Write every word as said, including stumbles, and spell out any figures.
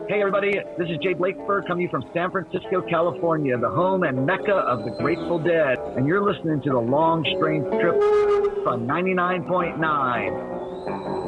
Hey, everybody, this is Jay Blakeford coming from San Francisco, California, the home and mecca of the Grateful Dead. And you're listening to The Long Strange Trip on ninety-nine point nine.